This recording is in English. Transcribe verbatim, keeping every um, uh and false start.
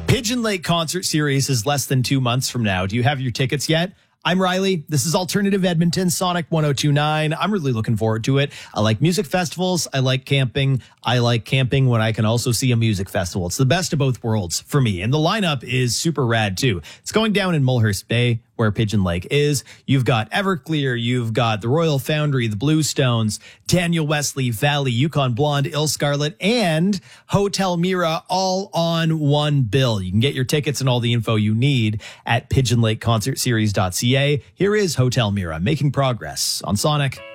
Pigeon Lake Concert Series is less than two months from now. Do you have your tickets yet? I'm Riley. This is Alternative Edmonton, Sonic one oh two point nine. I'm really looking forward to it. I like music festivals. I like camping. I like camping when I can also see a music festival. It's the best of both worlds for me. And the lineup is super rad too. It's going down in Mulhurst Bay, where Pigeon Lake is. You've got Everclear, you've got the Royal Foundry, the Bluestones, Daniel Wesley, Valley, Yukon Blonde, Ill Scarlet, and Hotel Mira all on one bill. You can get your tickets and all the info you need at pigeon lake concert series dot c a. Here is Hotel Mira making progress on Sonic.